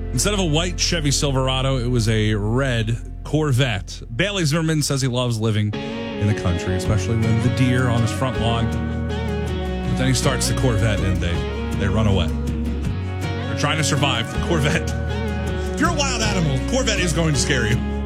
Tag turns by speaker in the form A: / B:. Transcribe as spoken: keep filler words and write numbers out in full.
A: Instead of a white Chevy Silverado, it was a red Corvette. Bailey Zimmerman says he loves living in the country, especially when the deer on his front lawn. But then he starts the Corvette and they, they run away. They're trying to survive. The Corvette. If you're a wild animal, Corvette is going to scare you.